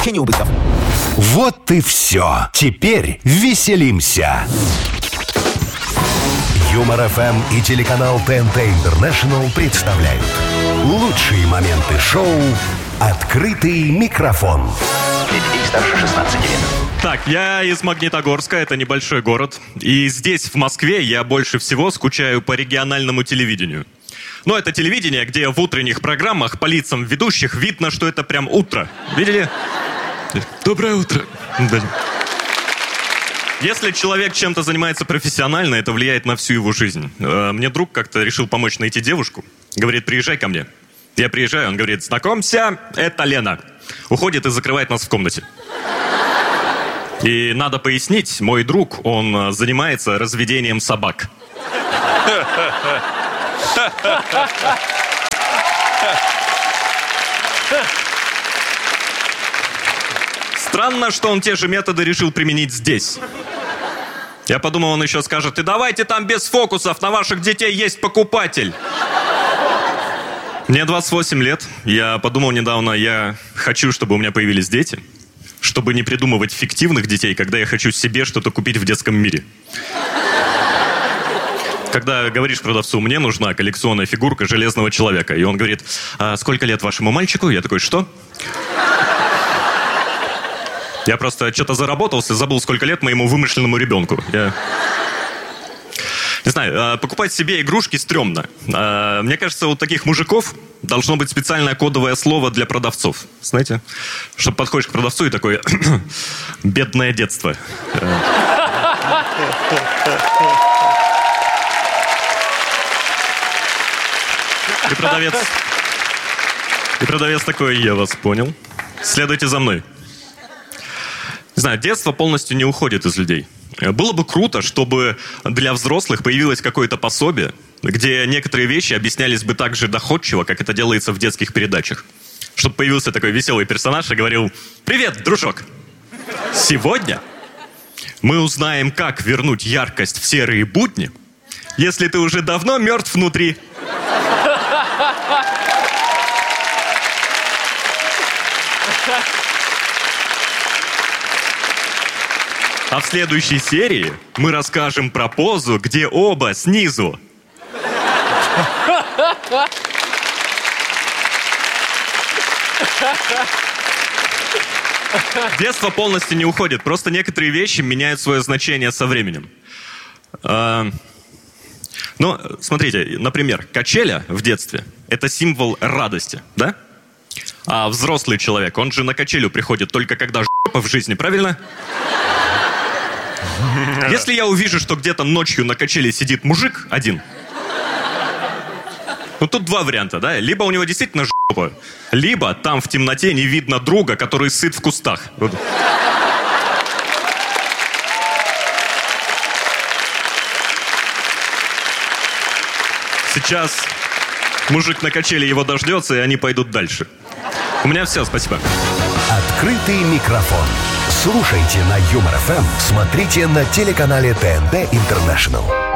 возмещение убытков. Вот и все. Теперь веселимся. Юмор ФМ и телеканал ТНТ Интернешнл представляют лучшие моменты шоу «Открытый микрофон». Для детей старше 16 лет. Так, я из Магнитогорска, это небольшой город. И здесь, в Москве, я больше всего скучаю по региональному телевидению. Ну, это телевидение, где в утренних программах по лицам ведущих видно, что это прям утро. Видели? Доброе утро. Если человек чем-то занимается профессионально, это влияет на всю его жизнь. Мне друг как-то решил помочь найти девушку. Говорит, приезжай ко мне. Я приезжаю, он говорит, знакомься, это Лена. Уходит и закрывает нас в комнате. И надо пояснить, мой друг, он занимается разведением собак. Странно, что он те же методы решил применить здесь. Я подумал, он еще скажет, и давайте там без фокусов, на ваших детей есть покупатель. Мне 28 лет. Я подумал недавно, я хочу, чтобы у меня появились дети, чтобы не придумывать фиктивных детей, когда я хочу себе что-то купить в детском мире. Когда говоришь продавцу, мне нужна коллекционная фигурка Железного человека, и он говорит, а сколько лет вашему мальчику? Я такой, что? Я просто что-то заработался, забыл, сколько лет моему вымышленному ребенку. Я не знаю, покупать себе игрушки стрёмно. Мне кажется, у таких мужиков должно быть специальное кодовое слово для продавцов. Знаете? Чтобы подходишь к продавцу и такой, бедное детство. И продавец такой, я вас понял. Следуйте за мной. Не знаю, детство полностью не уходит из людей. Было бы круто, чтобы для взрослых появилось какое-то пособие, где некоторые вещи объяснялись бы так же доходчиво, как это делается в детских передачах. Чтобы появился такой веселый персонаж и говорил, привет, дружок. Сегодня мы узнаем, как вернуть яркость в серые будни, если ты уже давно мертв внутри. А в следующей серии мы расскажем про позу, где оба снизу. Детство полностью не уходит. Просто некоторые вещи меняют свое значение со временем. Ну, смотрите, например, качеля в детстве – это символ радости, да? А взрослый человек, он же на качелю приходит только когда в жизни, правильно? Если я увижу, что где-то ночью на качели сидит мужик один, ну тут два варианта, да? Либо у него действительно жопа, либо там в темноте не видно друга, который сыт в кустах. Сейчас мужик на качели его дождется, и они пойдут дальше. У меня все, спасибо. Открытый микрофон. Слушайте на Юмор ФМ, смотрите на телеканале ТНТ Интернешнл.